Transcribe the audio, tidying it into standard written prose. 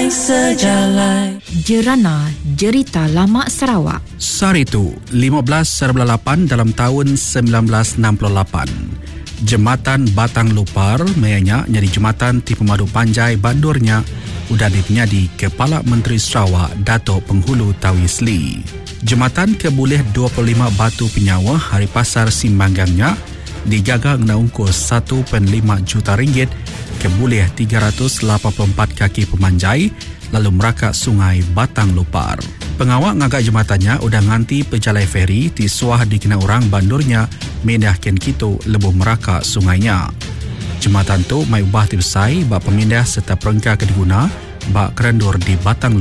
sejalan. Jerana Jerita Lama Sarawak. Saritu 15/8 dalam tahun 1968. Jembatan Batang Lupar mayanya jadi jembatan ti pemadu Panjai Bandurnya udah dipenyadi Kepala Menteri Sarawak Dato' Penghulu Tawisli. Jembatan keboleh 25 batu penyawa hari pasar simbanggangnya dijaga ngena ungkus 1.5 juta ringgit keboleh 384 kaki pemanjai lalu merakak sungai Batang Lupar. Pengawak ngagak jembatannya udah nganti pejalai feri ti suah dikena orang Bandurnya mindahkan kita lebuh merakak sungainya. Jembatan tu mai ubah tibsai bak pemindah serta perengka kediguna bak kerendur di Batang